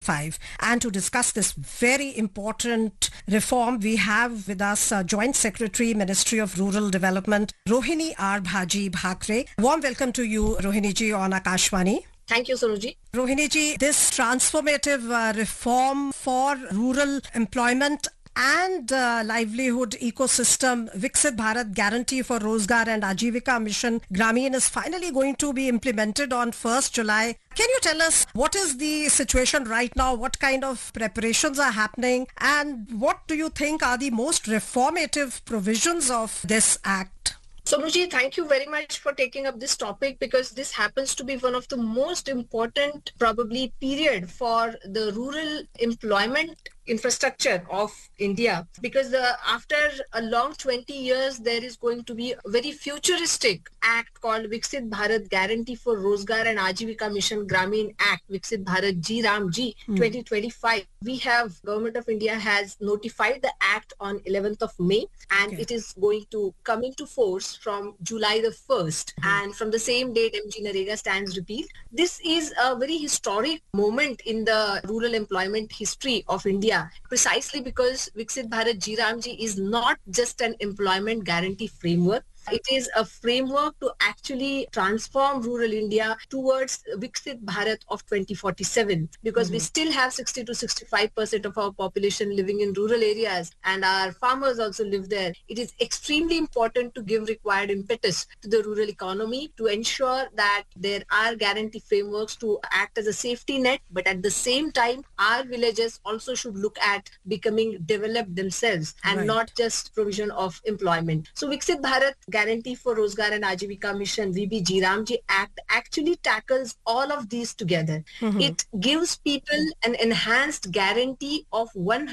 2025. And to discuss this very important reform, we have with us Joint Secretary, Ministry of Rural Development, Rohini R. Bhaji Bhakre. Warm welcome to you, Rohini ji, on Akashvani. Thank you, Suruji. Rohini ji, this transformative reform for rural employment and livelihood ecosystem, Viksit Bharat Guarantee for Rozgar and Ajivika Mission Gramin, is finally going to be implemented on 1st July. Can you tell us what is the situation right now? What kind of preparations are happening? And what do you think are the most reformative provisions of this act? Sonuji, thank you very much for taking up this topic, because this happens to be one of the most important probably period for the rural employment infrastructure of India, because after a long 20 years there is going to be a very futuristic act called Viksit Bharat Guarantee for Rozgar and Ajivika Mission Gramin Act, Viksit Bharat Ji Ram Ji 2025. We have, Government of India has notified the act on 11th of May, and it is going to come into force from July the 1st, and from the same date MG Narega stands repealed. This is a very historic moment in the rural employment history of India, precisely because Viksit Bharat Ji Ram Ji is not just an employment guarantee framework. It is a framework to actually transform rural India towards Viksit Bharat of 2047, because we still have 60 to 65% of our population living in rural areas, and our farmers also live there. It is extremely important to give required impetus to the rural economy to ensure that there are guarantee frameworks to act as a safety net, but at the same time, our villages also should look at becoming developed themselves and not just provision of employment. So Viksit Bharat Guarantee for Rozgar and Ajivika Mission, VB Ji Ram Ji Act, actually tackles all of these together. It gives people an enhanced guarantee of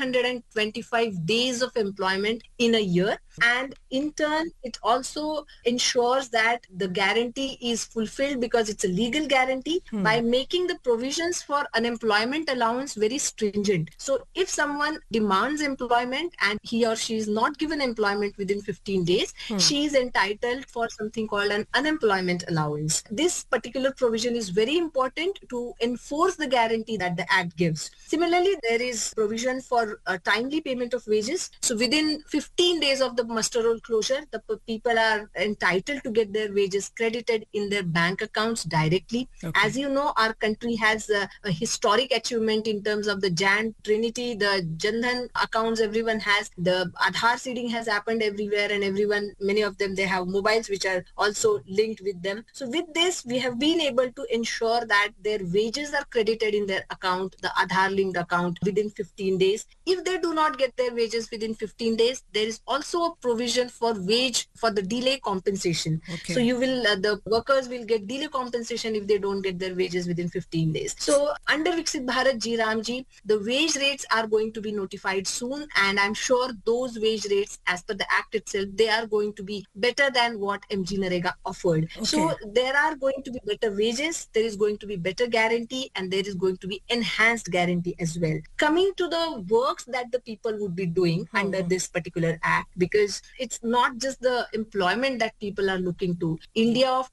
125 days of employment in a year, and in turn it also ensures that the guarantee is fulfilled because it's a legal guarantee by making the provisions for unemployment allowance very stringent. So if someone demands employment and he or she is not given employment within 15 days, she is entitled for something called an unemployment allowance. This particular provision is very important to enforce the guarantee that the Act gives. Similarly, there is provision for a timely payment of wages. So within 15 days of the muster roll closure, the people are entitled to get their wages credited in their bank accounts directly. As you know, our country has a historic achievement in terms of the JAN Trinity, the Jan Dhan accounts everyone has, the Aadhaar seeding has happened everywhere, and everyone, many of them, they have mobiles which are also linked with them. So with this, we have been able to ensure that their wages are credited in their account, the Aadhaar linked account, within 15 days. If they do not get their wages within 15 days, there is also a provision for the delay compensation. So you will, the workers will get delay compensation if they don't get their wages within 15 days. So under Viksit Bharat Ji Ram Ji, the wage rates are going to be notified soon, and I'm sure those wage rates, as per the Act itself, they are going to be better than what MG Narega offered. So there are going to be better wages, there is going to be better guarantee, and there is going to be enhanced guarantee as well. Coming to the works that the people would be doing under this particular Act, because it's not just the employment that people are looking to. India of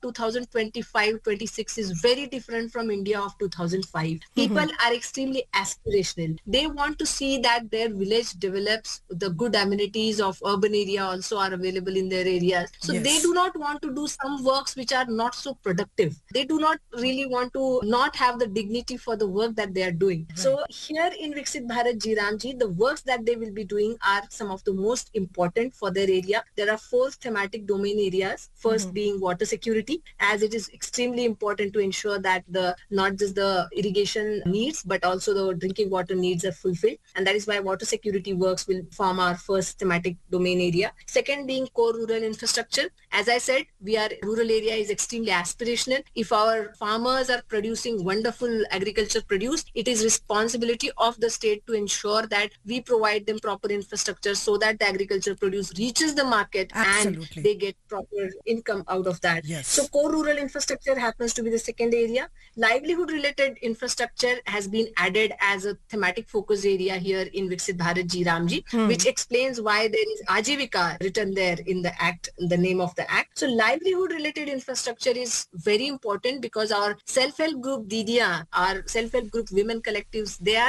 2025-26 is very different from India of 2005. People are extremely aspirational. They want to see that their village develops, the good amenities of urban area also are available in their areas. So they do not want to do some works which are not so productive. They do not really want to not have the dignity for the work that they are doing. So here in Viksit Bharat Ji Ram Ji, the works that they will be doing are some of the most important for their area. There are 4 thematic domain areas. First being water security, as it is extremely important to ensure that not just the irrigation needs, but also the drinking water needs are fulfilled. And that is why water security works will form our first thematic domain area. Second being core rural infrastructure. As I said, rural area is extremely aspirational. If our farmers are producing wonderful agriculture produce, it is responsibility of the state to ensure that we provide them proper infrastructure so that the agriculture produce reaches the market and they get proper income out of that. So core rural infrastructure happens to be the second area. Livelihood related infrastructure has been added as a thematic focus area here in Viksit Bharat Ji Ram Ji, which explains why there is Ajivika written there in the Act, the name of the Act. So livelihood related infrastructure is very important because our self-help group Didiya, our self-help group women collectives, they are